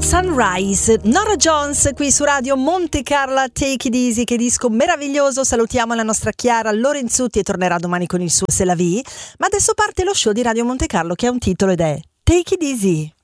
Sunrise, Norah Jones qui su Radio Monte Carlo, Take It Easy, che disco meraviglioso. Salutiamo la nostra Chiara Lorenzutti e tornerà domani con il suo C'est la vie, ma adesso parte lo show di Radio Monte Carlo che ha un titolo ed è Take It Easy.